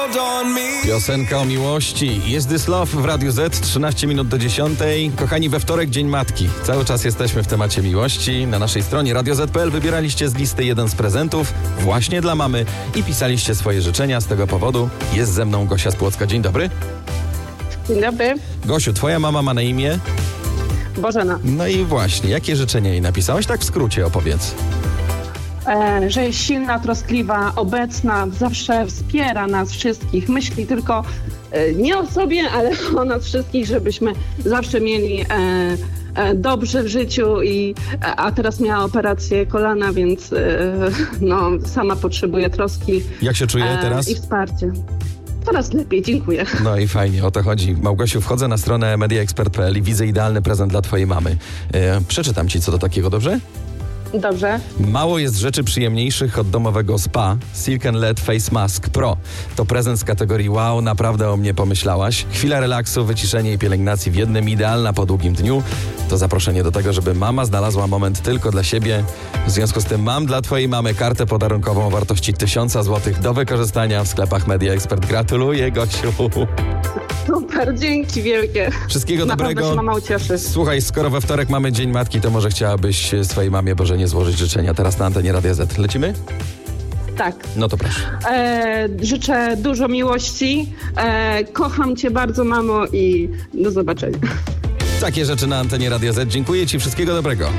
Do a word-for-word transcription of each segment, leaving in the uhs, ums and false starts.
Piosenka o miłości. Jest This Love w Radiu Z, trzynaście minut do dziesiątej. Kochani, we wtorek Dzień Matki. Cały czas jesteśmy w temacie miłości. Na naszej stronie radio zet kropka pe el wybieraliście z listy jeden z prezentów właśnie dla mamy i pisaliście swoje życzenia. Z tego powodu jest ze mną Gosia z Płocka. Dzień dobry. Dzień dobry. Gosiu, twoja mama ma na imię? Bożena. No i właśnie, jakie życzenia jej napisałaś? Tak w skrócie opowiedz. E, że jest silna, troskliwa, obecna, zawsze wspiera nas wszystkich. Myśli tylko e, nie o sobie, ale o nas wszystkich, żebyśmy zawsze mieli e, e, dobrze w życiu. I, a teraz miała operację kolana, więc e, no, sama potrzebuje troski. Jak się czuje e, teraz? I wsparcie. Coraz lepiej, dziękuję. No i fajnie, o to chodzi. Małgosiu, wchodzę na stronę media ekspert kropka pe el i widzę idealny prezent dla twojej mamy. E, przeczytam ci co do takiego, dobrze? Dobrze. Mało jest rzeczy przyjemniejszych od domowego spa. Silk and L E D Face Mask Pro. To prezent z kategorii wow, naprawdę o mnie pomyślałaś. Chwila relaksu, wyciszenie i pielęgnacji w jednym, idealna po długim dniu. To zaproszenie do tego, żeby mama znalazła moment tylko dla siebie. W związku z tym mam dla twojej mamy kartę podarunkową o wartości tysiąc złotych do wykorzystania w sklepach Media Expert. Gratuluję, Gosiu. Super, dzięki wielkie. Wszystkiego Naprawdę dobrego. się mama ucieszy. Słuchaj, skoro we wtorek mamy Dzień Matki, to może chciałabyś swojej mamie Bożenie złożyć życzenia. Teraz na antenie Radia Z. Lecimy? Tak. No to proszę. E, życzę dużo miłości. E, kocham cię bardzo, mamo, i do zobaczenia. Takie rzeczy na antenie Radia Z. Dziękuję ci, wszystkiego dobrego.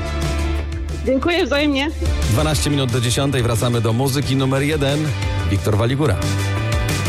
Dziękuję wzajemnie. dwanaście minut do dziesiątej wracamy do muzyki numer jeden. Wiktor Waligura.